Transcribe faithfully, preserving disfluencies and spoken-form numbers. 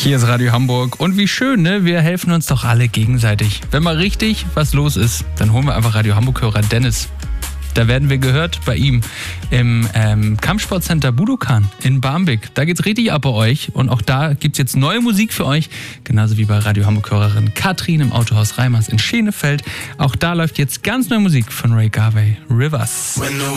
Hier ist Radio Hamburg und wie schön, ne? Wir helfen uns doch alle gegenseitig. Wenn mal richtig was los ist, dann holen wir einfach Radio Hamburg-Hörer Dennis. Da werden wir gehört bei ihm im ähm, Kampfsportcenter Budokan in Barmbek. Da geht's richtig ab bei euch und auch da gibt's jetzt neue Musik für euch, genauso wie bei Radio Hamburg-Hörerin Katrin im Autohaus Reimers in Schenefeld. Auch da läuft jetzt ganz neue Musik von Ray Garvey, Rivers.